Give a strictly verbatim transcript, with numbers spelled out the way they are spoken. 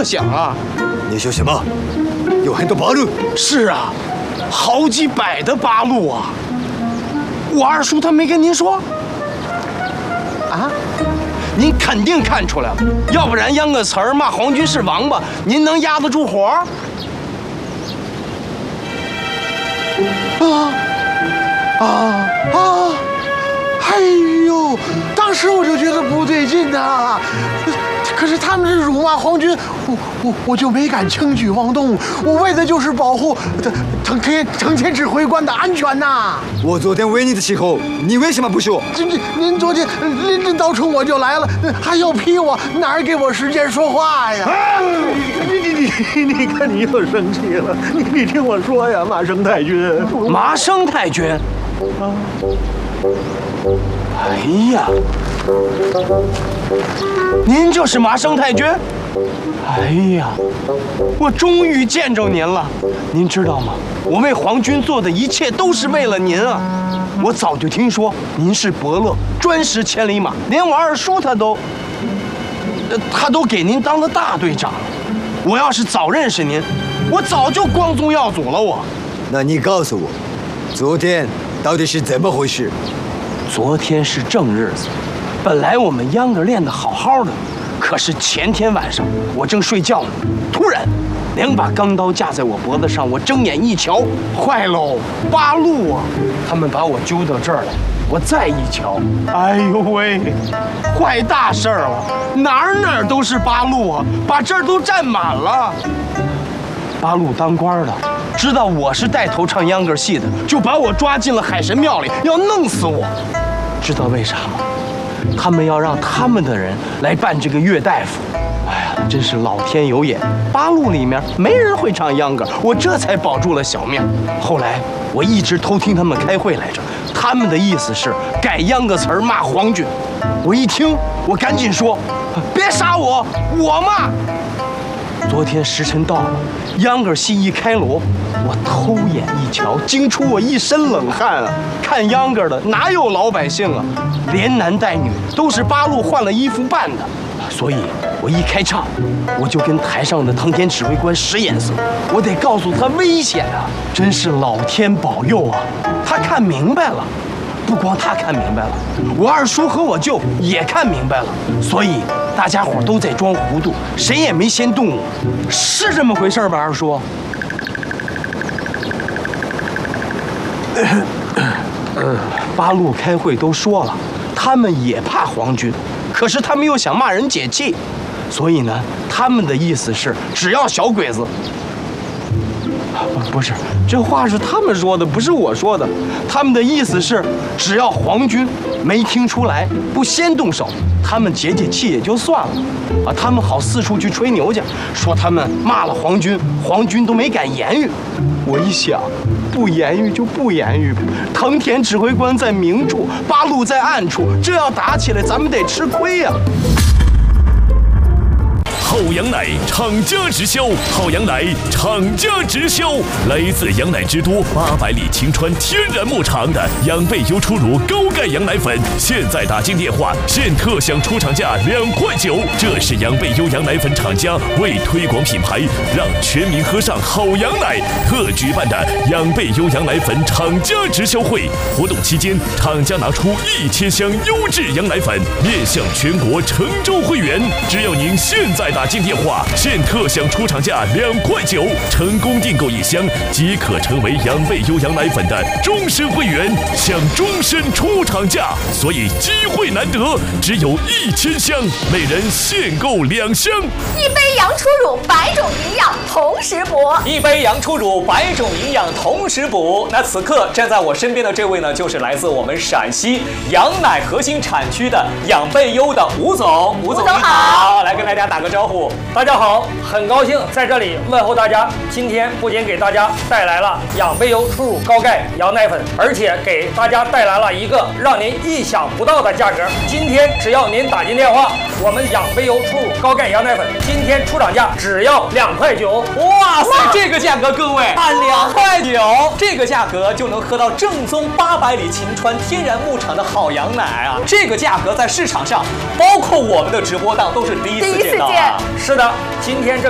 特想啊！ 你说什么？有很多八路？ 是啊，好几百的八路啊！我二叔他没跟您说？啊？您肯定看出来了，要不然秧个词儿骂皇军是王八，您能压得住火？ 啊啊啊！哎呦，当时我就觉得不对劲呐。可是他们是辱骂皇军，我我我就没敢轻举妄动。我为的就是保护成天成天指挥官的安全呐。 我昨天问你的时候，你为什么不说？ 这这，您昨天临阵倒冲我就来了，还要批我，哪儿给我时间说话呀？啊、你你你你看你又生气了，你你听我说呀，马生太君， 麻生太君，啊，哎呀！您就是麻生太君？哎呀，我终于见着您了。您知道吗？我为皇军做的一切都是为了您啊！我早就听说您是伯乐，专识千里马，连我二叔他都，呃，他都给您当了大队长。我要是早认识您，我早就光宗耀祖了。我， 那你告诉我，昨天到底是怎么回事？ 昨天是正日子。本来我们秧歌练得好好的，可是前天晚上我正睡觉呢，突然两把钢刀架在我脖子上，我睁眼一瞧，坏喽，八路啊！他们把我揪到这儿来，我再一瞧，哎呦喂，坏大事儿了，哪儿哪儿都是八路啊，把这儿都占满了。八路当官的知道我是带头唱秧歌戏的，就把我抓进了海神庙里，要弄死我。知道为啥吗？他们要让他们的人来办这个岳大夫。哎呀，真是老天有眼，八路里面没人会唱秧歌，我这才保住了小命。后来我一直偷听他们开会来着，他们的意思是改秧歌词儿骂皇军。我一听，我赶紧说，别杀我，我骂。昨天时辰到了，秧歌戏一开锣，我偷眼一瞧，惊出我一身冷汗啊！看秧歌的哪有老百姓啊？连男带女都是八路换了衣服扮的。所以我一开唱，我就跟台上的藤田指挥官使眼色，我得告诉他危险啊！真是老天保佑啊！他看明白了。不光他看明白了，我二叔和我舅也看明白了，所以大家伙都在装糊涂，谁也没先动我，是这么回事吧，二叔？呃，八路开会都说了，他们也怕皇军，可是他们又想骂人解气，所以呢，他们的意思是，只要小鬼子。不是，这话是他们说的，不是我说的。他们的意思是，只要皇军没听出来，不先动手，他们解解气也就算了。啊，他们好四处去吹牛去，说他们骂了皇军，皇军都没敢言语。我一想，不言语就不言语吧。藤田指挥官在明处，八路在暗处，这要打起来，咱们得吃亏呀。 好羊奶厂家直销，好羊奶厂家直销，来自羊奶之都八百里晴川天然牧场的养倍优初乳高钙羊奶粉，现在打进电话现特享出厂价两块九。这是养倍优羊奶粉厂家为推广品牌，让全民喝上好羊奶特举办的养倍优羊奶粉厂家直销会。活动期间，厂家拿出一千箱优质羊奶粉面向全国成州会员，只要您现在打。打进电话，现特享出厂价两块九，成功订购一箱即可成为养倍优羊奶粉的终身会员，享终身出厂价。所以机会难得，只有一千箱，每人限购两箱。 一杯羊初乳，百种营养同时补。 一杯羊初乳，百种营养同时补。那此刻站在我身边的这位呢，就是来自我们陕西羊奶核心产区的养倍优的吴总。吴总你好，来跟大家打个招呼。 大家好，很高兴在这里问候大家。今天不仅给大家带来了养倍优初乳高钙羊奶粉，而且给大家带来了一个让您意想不到的价格。今天只要您打进电话，我们养倍优初乳高钙羊奶粉今天出厂价只要两块九。 哇塞，这个价格各位按两块九，这个价格就能喝到正宗八百里晴川天然牧场的好羊奶啊！这个价格在市场上，包括我们的直播档都是第一次见到啊。 是的，今天这